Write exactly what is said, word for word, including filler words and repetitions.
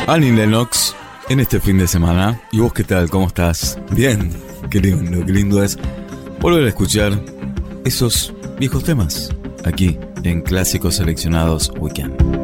Annie Lennox en este fin de semana. ¿Y vos qué tal? ¿Cómo estás? Bien, qué lindo, qué lindo es volver a escuchar esos viejos temas aquí en Clásicos Seleccionados Weekend.